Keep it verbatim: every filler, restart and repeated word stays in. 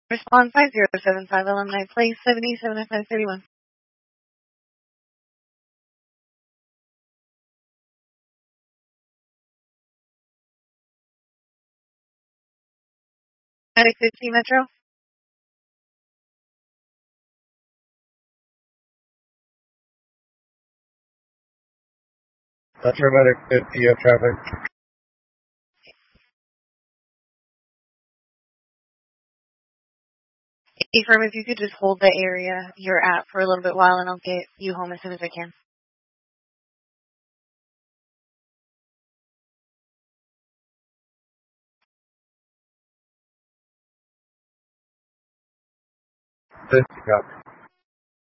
Respond five zero seven five Alumni Place, seventy-seven oh five thirty-one. Attic fifty Metro. Metro Medic fifty of traffic. Affirm, if you could just hold the area you're at for a little bit while and I'll get you home as soon as I can. fifty copy.